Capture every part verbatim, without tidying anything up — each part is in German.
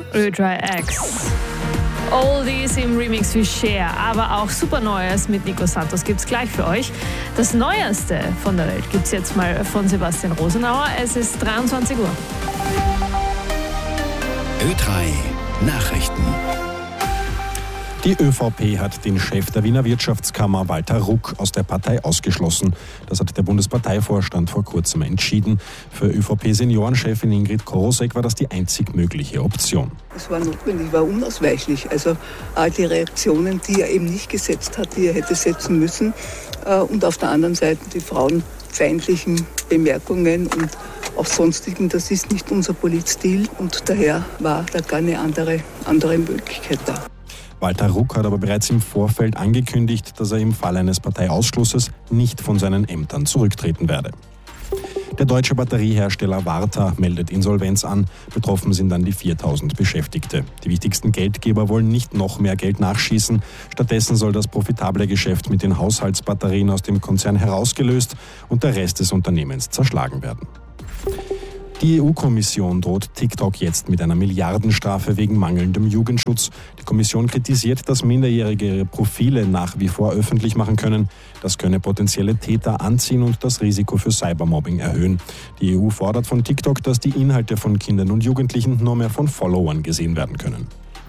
Ö drei X. Oldies im Remix wie Cher, aber auch super Neues mit Nico Santos gibt's gleich für euch. Das Neueste von der Welt gibt's jetzt mal von Sebastian Rosenauer. Es ist dreiundzwanzig Uhr. Ö drei Nachrichten. Die ÖVP hat den Chef der Wiener Wirtschaftskammer Walter Ruck aus der Partei ausgeschlossen. Das hat der Bundesparteivorstand vor kurzem entschieden. Für ÖVP-Seniorenchefin Ingrid Korosek war das die einzig mögliche Option. Es war notwendig, war unausweichlich. Also all die Reaktionen, die er eben nicht gesetzt hat, die er hätte setzen müssen. Und auf der anderen Seite die frauenfeindlichen Bemerkungen und auch sonstigen, das ist nicht unser Politstil. Und daher war da gar eine andere, andere Möglichkeit da. Walter Ruck hat aber bereits im Vorfeld angekündigt, dass er im Fall eines Parteiausschlusses nicht von seinen Ämtern zurücktreten werde. Der deutsche Batteriehersteller Varta meldet Insolvenz an. Betroffen sind dann die viertausend Beschäftigte. Die wichtigsten Geldgeber wollen nicht noch mehr Geld nachschießen. Stattdessen soll das profitable Geschäft mit den Haushaltsbatterien aus dem Konzern herausgelöst und der Rest des Unternehmens zerschlagen werden. Die E U-Kommission droht TikTok jetzt mit einer Milliardenstrafe wegen mangelndem Jugendschutz. Die Kommission kritisiert, dass Minderjährige ihre Profile nach wie vor öffentlich machen können. Das könne potenzielle Täter anziehen und das Risiko für Cybermobbing erhöhen. Die E U fordert von TikTok, dass die Inhalte von Kindern und Jugendlichen nur mehr von Followern gesehen werden können.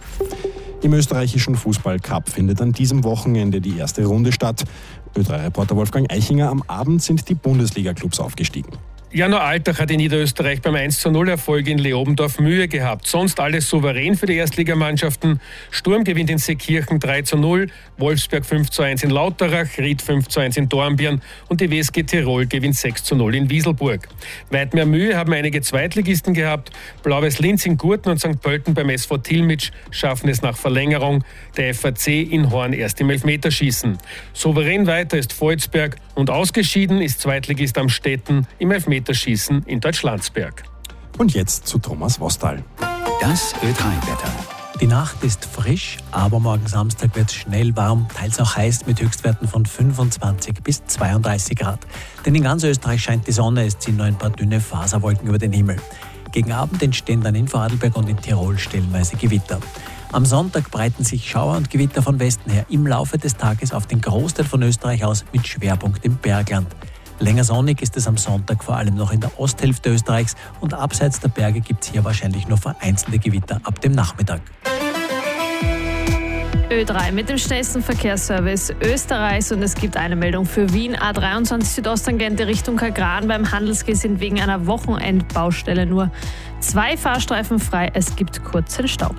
Im österreichischen Fußball-Cup findet an diesem Wochenende die erste Runde statt. Ö drei Reporter Wolfgang Eichinger: Am Abend sind die Bundesliga-Clubs aufgestiegen. Ja, nur Altach hat in Niederösterreich beim eins zu null Erfolg in Leobendorf Mühe gehabt. Sonst alles souverän für die Erstligamannschaften. Sturm gewinnt in Seekirchen drei zu null, Wolfsberg fünf zu eins in Lauterach, Ried fünf zu eins in Dornbirn und die W S G Tirol gewinnt sechs zu null in Wieselburg. Weit mehr Mühe haben einige Zweitligisten gehabt. Blau-Weiß Linz in Gurten und Sankt Pölten beim S V Tilmitsch schaffen es nach Verlängerung. Der F A C in Horn erst im Elfmeterschießen. Souverän weiter ist Volzberg und ausgeschieden ist Zweitligist Amstetten im Elfmeterschießen in Deutschlandsberg. Und jetzt zu Thomas Wostal. Das Ö drei Wetter. Die Nacht ist frisch, aber morgen Samstag wird es schnell warm, teils auch heiß mit Höchstwerten von fünfundzwanzig bis zweiunddreißig Grad. Denn in ganz Österreich scheint die Sonne, es ziehen nur ein paar dünne Faserwolken über den Himmel. Gegen Abend entstehen dann in Vorarlberg und in Tirol stellenweise Gewitter. Am Sonntag breiten sich Schauer und Gewitter von Westen her im Laufe des Tages auf den Großteil von Österreich aus mit Schwerpunkt im Bergland. Länger sonnig ist es am Sonntag vor allem noch in der Osthälfte Österreichs und abseits der Berge gibt es hier wahrscheinlich nur vereinzelte Gewitter ab dem Nachmittag. Ö drei mit dem schnellsten Verkehrsservice Österreichs und es gibt eine Meldung für Wien. A dreiundzwanzig Südosttangente Richtung Kagran beim Handelsgeh sind wegen einer Wochenendbaustelle nur zwei Fahrstreifen frei. Es gibt kurzen Stau.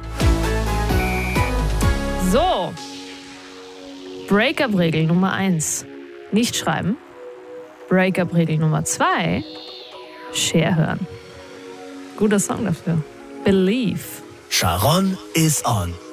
So, Break-up-Regel Nummer eins. Nicht schreiben. Break-up-Regel Nummer zwei. Cher hören. Guter Song dafür. Believe. Sharon is on.